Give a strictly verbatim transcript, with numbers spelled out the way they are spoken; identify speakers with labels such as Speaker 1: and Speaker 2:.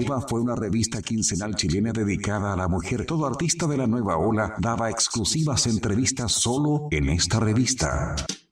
Speaker 1: Nueva fue una revista quincenal chilena dedicada a la mujer. Todo artista de la nueva ola daba exclusivas entrevistas solo en esta revista.